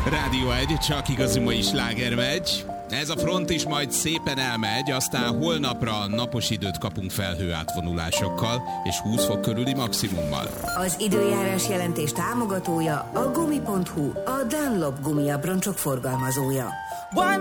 Rádió 1, csak igazi mai sláger megy. Ez a front is majd szépen elmegy, aztán holnapra napos időt kapunk felhő átvonulásokkal és 20 fok körüli maximummal. Az időjárás jelentés támogatója a Gumi.hu, a Dunlop gumi abroncsok forgalmazója.